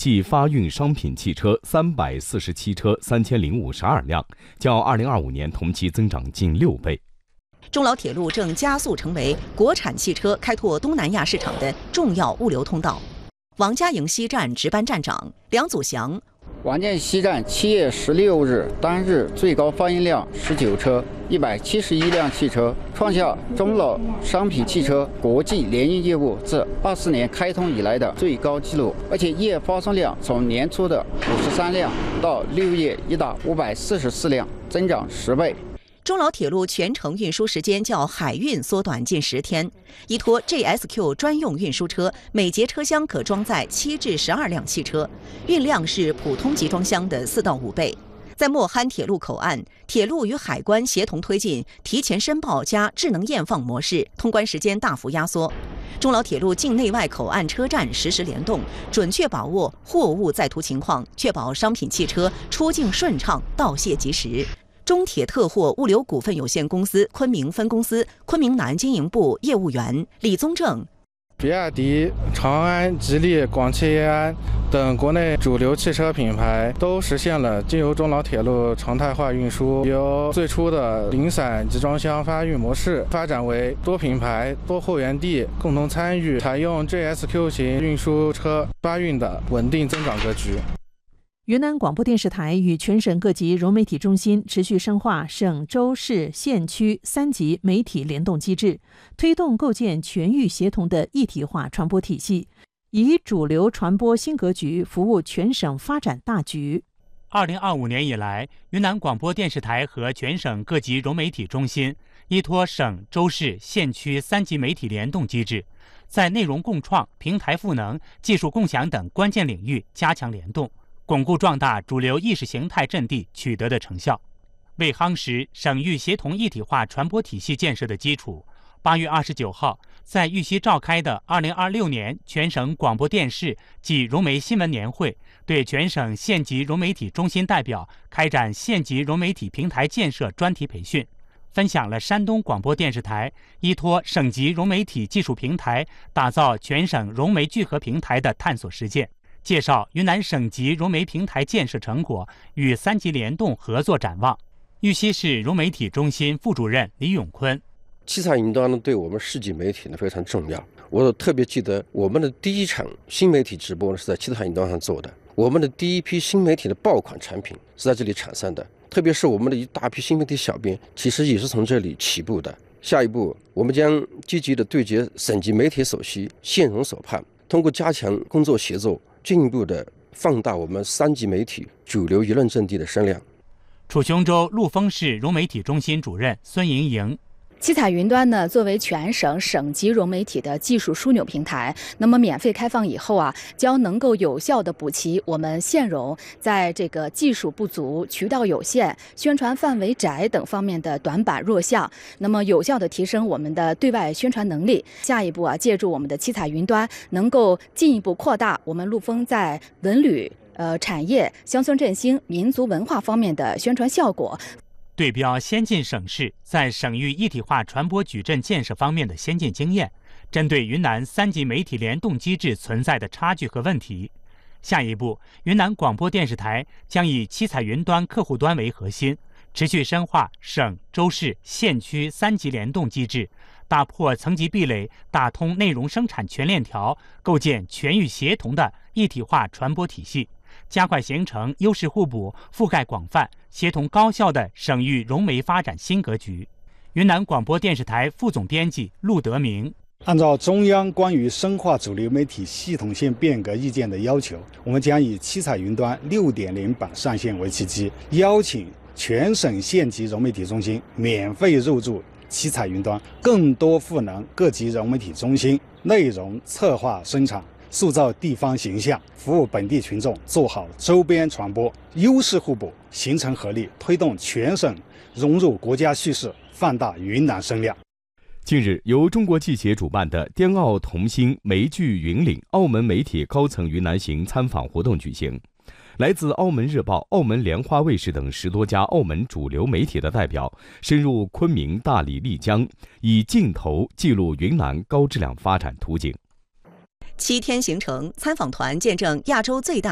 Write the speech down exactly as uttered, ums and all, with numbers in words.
计发运商品汽车三百四十七车三千零五十二辆，较二零二五年同期增长近六倍。 中老铁路正加速成为国产汽车开拓东南亚市场的重要物流通道。王家营西站值班站长梁祖祥。 王家营西站七月十六日单日最高发运量十九车，一百七十一辆汽车，创下中老商品汽车国际联运业务自二四年开通以来的最高纪录。而且月发送量从年初的五十三辆到六月已达五百四十四辆，增长十倍。 中老铁路全程运输时间较海运缩短近十天，依托 J S Q 专用运输车，每节车厢可装载七至十二辆汽车，运量是普通集装箱的四到五倍。在莫憨铁路口岸，铁路与海关协同推进提前申报加智能验放模式，通关时间大幅压缩。中老铁路境内外口岸车站实时联动，准确把握货物在途情况，确保商品汽车出境顺畅、到卸及时。中铁特货物流股份有限公司昆明分公司昆明南经营部业务员李宗正。 比亚迪、长安、吉利、广汽埃安等国内主流汽车品牌都实现了经由中老铁路常态化运输，由最初的零散集装箱发运模式发展为多品牌、多货源地共同参与，采用 J S Q 型运输车发运的稳定增长格局。 云南广播电视台与全省各级融媒体中心持续深化省、州、市、县区三级媒体联动机制，推动构建全域协同的一体化传播体系，以主流传播新格局服务全省发展大局。 二零二五年以来，云南广播电视台和全省各级融媒体中心依托省、州、市、县区三级媒体联动机制，在内容共创、平台赋能、技术共享等关键领域加强联动，巩固壮大主流意识形态阵地取得的成效。为夯实省域协同一体化传播体系建设的基础，八月二十九号，在玉溪召开的二零二六年全省广播电视暨融媒新闻年会，对全省县级融媒体中心代表开展县级融媒体平台建设专题培训，分享了山东广播电视台依托省级融媒体技术平台打造全省融媒聚合平台的探索实践，介绍云南省级融媒平台建设成果与三级联动合作展望。玉溪市融媒体中心副主任李永坤： 七彩云端呢，对我们市级媒体呢非常重要。我特别记得我们的第一场新媒体直播呢是在七彩云端上做的，我们的第一批新媒体的爆款产品是在这里产生的，特别是我们的一大批新媒体小编，其实也是从这里起步的。下一步，我们将积极的对接省级媒体首席、县融首判，通过加强工作协作，进一步的放大我们三级媒体主流舆论阵地的声量。 楚雄州陆丰市融媒体中心主任孙莹莹： 七彩云端呢，作为全省省级融媒体的技术枢纽平台，那么免费开放以后啊，将能够有效地补齐我们县融在这个技术不足、渠道有限、宣传范围窄等方面的短板弱项，那么有效地提升我们的对外宣传能力。下一步啊，借助我们的七彩云端，能够进一步扩大我们陆丰在文旅、呃产业、乡村振兴、民族文化方面的宣传效果。 对标先进省市在省域一体化传播矩阵建设方面的先进经验，针对云南三级媒体联动机制存在的差距和问题，下一步，云南广播电视台将以七彩云端客户端为核心，持续深化省、州、市、县区三级联动机制，打破层级壁垒，打通内容生产全链条，构建全域协同的一体化传播体系，加快形成优势互补、覆盖广泛、协同高效的省域融媒发展新格局。云南广播电视台副总编辑陆德明： 按照中央关于深化主流媒体系统性变革意见的要求，我们将以七彩云端 六点零 版上线为契机，邀请全省县级融媒体中心免费入驻七彩云端，更多赋能各级融媒体中心内容策划生产，塑造地方形象，服务本地群众，做好周边传播，优势互补，形成合力，推动全省融入国家叙事，放大云南声量。 近日，由中国记协主办的滇澳同心媒聚云岭澳门媒体高层云南行参访活动举行。来自澳门日报、澳门莲花卫视等十多家澳门主流媒体的代表深入昆明、大理、丽江，以镜头记录云南高质量发展图景。 七天行程，参访团见证亚洲最大